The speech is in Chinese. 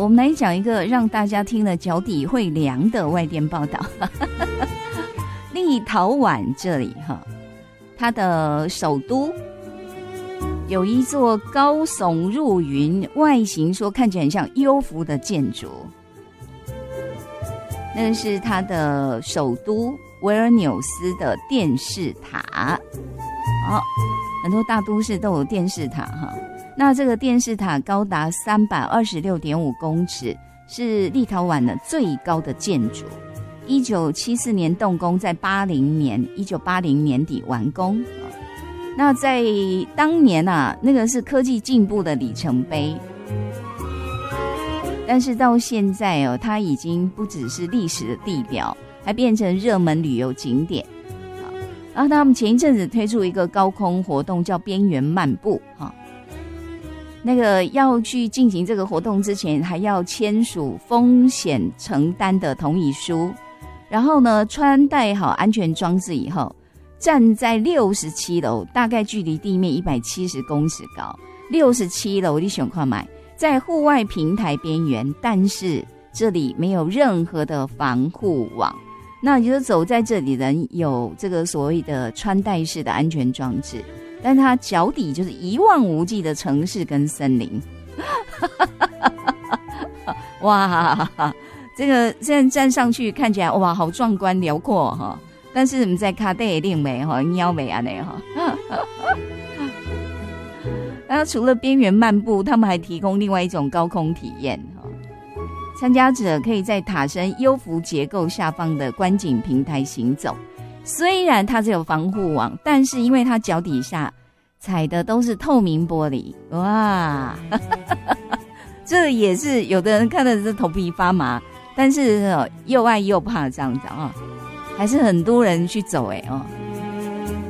我们来讲一个让大家听了脚底会凉的外电报道。立陶宛这里它的首都有一座高耸入云，外形说看起来很像幽浮的建筑，那是它的首都维尔纽斯的电视塔。很多大都市都有电视塔那这个电视塔高达326.5公尺，是立陶宛的最高的建筑。1974年动工，在1980年底完工。那在当年那个是科技进步的里程碑。但是到现在它已经不只是历史的地标，还变成热门旅游景点。然后他们前一阵子推出一个高空活动，叫边缘漫步那个要去进行这个活动之前，还要签署风险承担的同意书，然后呢穿戴好安全装置以后，站在67楼，大概距离地面170公尺高，67楼你想看买，在户外平台边缘，但是这里没有任何的防护网。那你就走在这里人有这个所谓的穿戴式的安全装置，但它脚底就是一望无际的城市跟森林。哇，这个现在站上去看起来哇好壮观辽阔但是我们在卡带定没腰没啊那然后除了边缘漫步，他们还提供另外一种高空体验参加者可以在塔身幽浮结构下方的观景平台行走，虽然它是有防护网，但是因为它脚底下踩的都是透明玻璃，哇这也是有的人看的是头皮发麻，但是又爱又怕这样子还是很多人去走